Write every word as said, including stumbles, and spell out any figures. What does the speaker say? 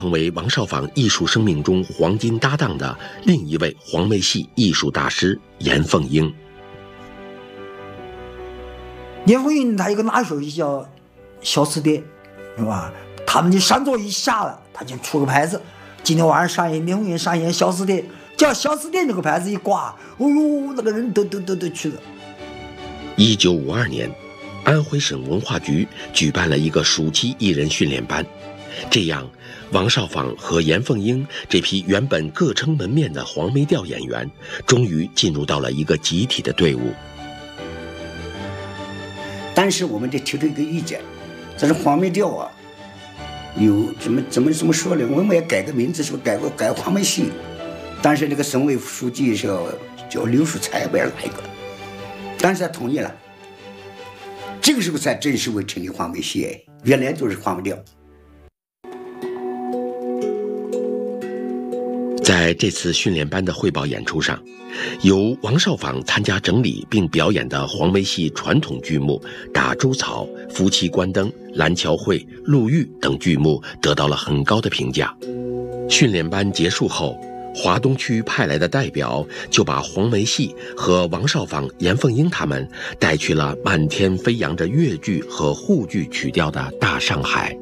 成为王少舫艺术生命中黄金搭档的另一位黄梅戏艺术大师严凤英。 严凤英他有个拿手叫小词典，是吧？他们就上座一下了，他就出个牌子，今天晚上上演严凤英上演小词典，叫小词典这个牌子一挂，哦呦，那个人都都都都去了。 一九五二年，安徽省文化局举办了一个暑期艺人训练班，这样王少舫和严凤英这批原本各撑门面的黄梅调演员，终于进入到了一个集体的队伍。 但是我们得提出一个意见，这是黄梅调啊，有怎么怎么怎么说呢？我们也改个名字，是不是改个改黄梅戏？但是那个省委副书记是要叫刘树才，不知道哪一个，但是他同意了。这个时候才正式为成立黄梅戏，原来就是黄梅调。 在这次训练班的汇报演出上，由王少舫参加整理并表演的黄梅戏传统剧目《打猪草》《夫妻关灯》《蓝桥会》《陆玉》等剧目得到了很高的评价。训练班结束后，华东区派来的代表就把黄梅戏和王少舫、严凤英他们带去了漫天飞扬着越剧和沪剧曲调的大上海。